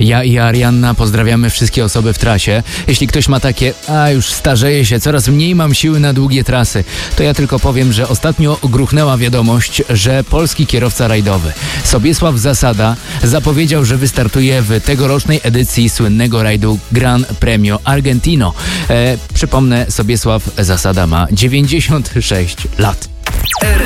Ja i Arianna pozdrawiamy wszystkie osoby w trasie. Jeśli ktoś ma takie, już starzeję się, coraz mniej mam siły na długie trasy, to ja tylko powiem, że ostatnio gruchnęła wiadomość, że polski kierowca rajdowy Sobiesław Zasada zapowiedział, że wystartuje w tegorocznej edycji słynnego rajdu Gran Premio Argentino. Przypomnę, Sobiesław Zasada ma 96 lat.